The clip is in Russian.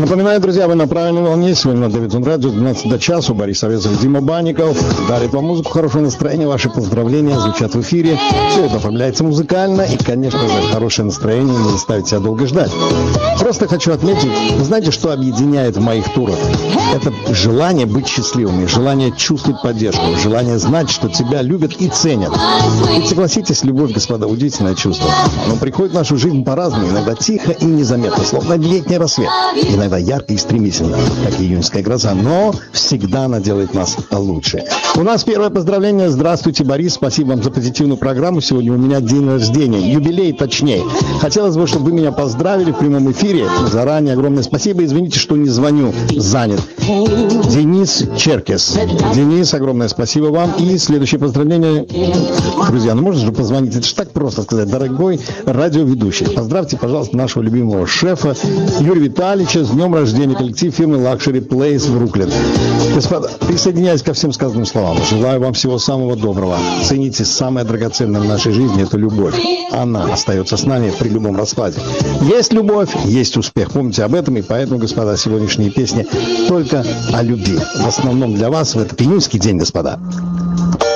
Напоминаю, друзья, вы на правильной волне. Сегодня на Давидсон Радио 12 до часу. Борис Советов, Дима Банников дарит вам музыку, хорошее настроение. Ваши поздравления звучат в эфире. Все это оформляется музыкально. И, конечно же, хорошее настроение не заставит себя долго ждать. Просто хочу отметить, вы знаете, что объединяет в моих турах? Это желание быть счастливыми, желание чувствовать поддержку, желание знать, что тебя любят и ценят. Ведь согласитесь, любовь, господа, удивительное чувство. Но приходит в нашу жизнь по-разному, иногда тихо и незаметно, словно летний рассвет. Иногда ярко и стремительно, как июньская гроза, но всегда она делает нас лучше. У нас первое поздравление. Здравствуйте, Борис. Спасибо вам за позитивную программу. Сегодня у меня день рождения, юбилей точнее. Хотелось бы, чтобы вы меня поздравили в прямом эфире. Заранее огромное спасибо. Извините, что не звоню, занят. Денис Черкес. Денис, огромное спасибо вам. И следующее поздравление. Друзья, ну можно же позвонить? Это же так просто сказать. Дорогой радиоведущий, поздравьте, пожалуйста, нашего любимого шефа Юрия Витальевича с днем рождения, коллектив фирмы Luxury Place Бруклин. Господа, присоединяюсь ко всем сказанным словам. Желаю вам всего самого доброго. Цените самое драгоценное в нашей жизни, это любовь. Она остается с нами при любом раскладе. Есть любовь, есть успех. Помните об этом, и поэтому, господа, сегодняшние песни только о любви. В основном для вас в этот июньский день, господа.